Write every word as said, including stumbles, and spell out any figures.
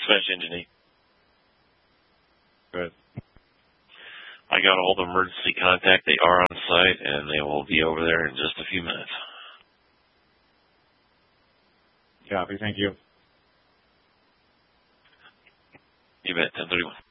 Smash Engine eight. Good. I got all the emergency contact. They are on site, and they will be over there in just a few minutes. Copy. Thank you. You bet. ten thirty-one.